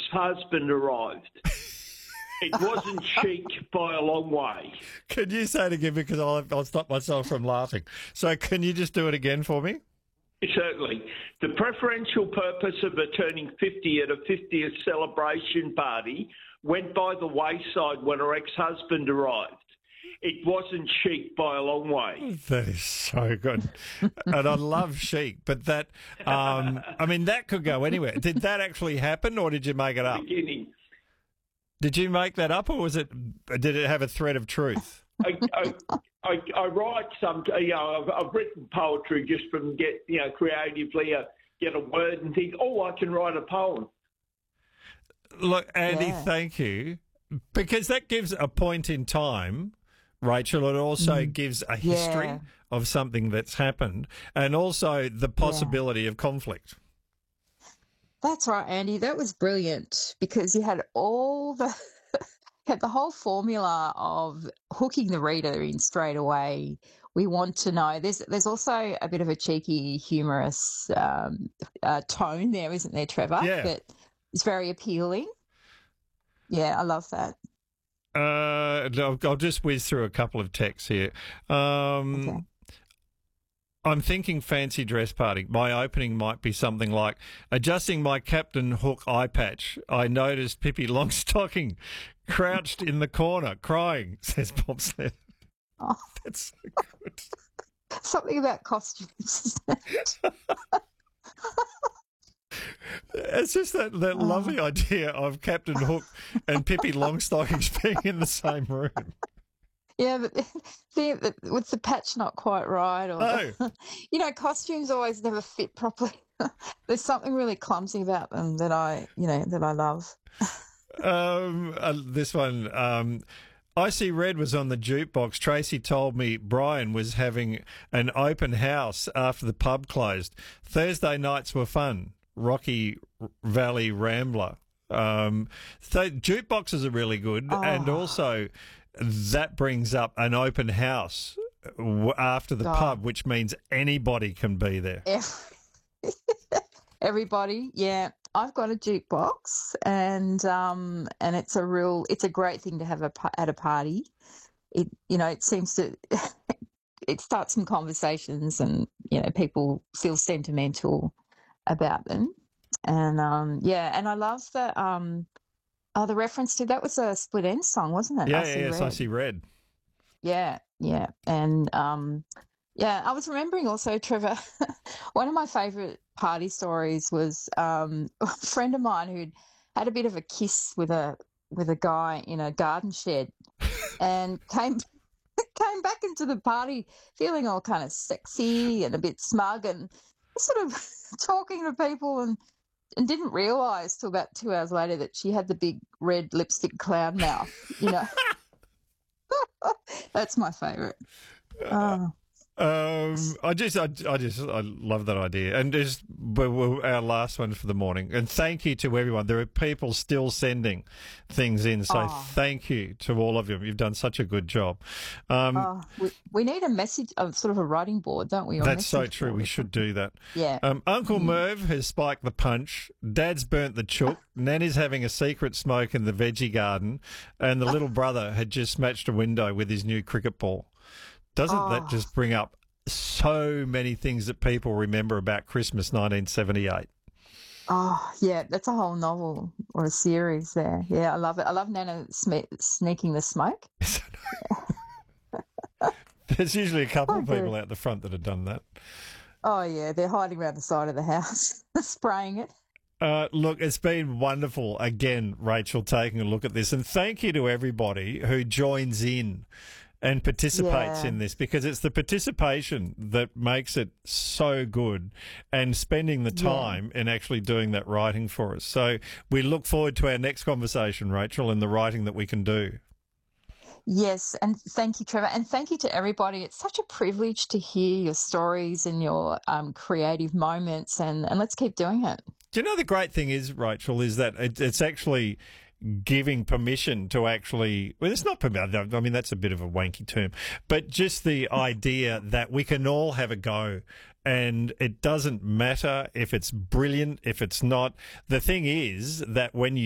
ex-husband arrived. It wasn't chic by a long way. Can you say it again, because I'll stop myself from laughing. So can you just do it again for me? Certainly. The preferential purpose of her turning 50 at a 50th celebration party went by the wayside when her ex-husband arrived. It wasn't chic by a long way. That is so good. And I love chic, but that, I mean, that could go anywhere. Did that actually happen, or did you make it up? Beginning. Did you make that up, or did it have a thread of truth? I write some, I've written poetry just from creatively get a word and think, I can write a poem. Look, Andy, Thank you, because that gives a point in time, Rachel. It also gives a history of something that's happened, and also the possibility of conflict. That's right, Andy. That was brilliant, because you had had the whole formula of hooking the reader in straight away. We want to know. There's also a bit of a cheeky, humorous tone there, isn't there, Trevor? Yeah. That is very appealing. Yeah, I love that. I'll just whiz through a couple of texts here. Okay. I'm thinking fancy dress party. My opening might be something like, adjusting my Captain Hook eye patch, I noticed Pippi Longstocking crouched in the corner crying, says Bob Sled. Oh. That's so good. Something about costumes. It's just that lovely idea of Captain Hook and Pippi Longstockings being in the same room. Yeah, but with the patch not quite right, or costumes always never fit properly. There's something really clumsy about them that I love. This one, I See Red was on the jukebox. Tracy told me Brian was having an open house after the pub closed. Thursday nights were fun. Rocky Valley Rambler. So jukeboxes are really good, and also that brings up an open house after the pub, which means anybody can be there. Everybody, yeah. I've got a jukebox, and it's a great thing to have at a party. It seems to it starts some conversations, and people feel sentimental about them, and and I love that. The reference to that was a Split Enz song, wasn't it? Yes, I See Red. Yeah, and I was remembering also, Trevor, one of my favourite party stories was a friend of mine who'd had a bit of a kiss with a guy in a garden shed, and came back into the party feeling all kind of sexy and a bit smug, and sort of talking to people, and didn't realise till about 2 hours later that she had the big red lipstick clown mouth. That's my favourite. I love that idea, and just our last one for the morning. And thank you to everyone. There are people still sending things in, so thank you to all of you. You've done such a good job. We need a message, sort of a writing board, don't we? That's so true. We should do that. Yeah. Uncle Merv has spiked the punch. Dad's burnt the chook. Nanny's having a secret smoke in the veggie garden, and the little brother had just smashed a window with his new cricket ball. Doesn't that just bring up so many things that people remember about Christmas 1978? Oh, yeah, that's a whole novel or a series there. Yeah, I love it. I love Nana sneaking the smoke. There's usually a couple of people out the front that have done that. Oh, yeah, they're hiding around the side of the house, spraying it. Look, it's been wonderful, again, Rachel, taking a look at this. And thank you to everybody who joins in and participates in this, because it's the participation that makes it so good, and spending the time in actually doing that writing for us. So we look forward to our next conversation, Rachel, and the writing that we can do. Yes, and thank you, Trevor, and thank you to everybody. It's such a privilege to hear your stories and your creative moments, and let's keep doing it. Do you know the great thing is, Rachel, is that it's actually giving permission to actually, well, it's not permission, I mean, that's a bit of a wanky term, but just the idea that we can all have a go, and it doesn't matter if it's brilliant, if it's not. The thing is that when you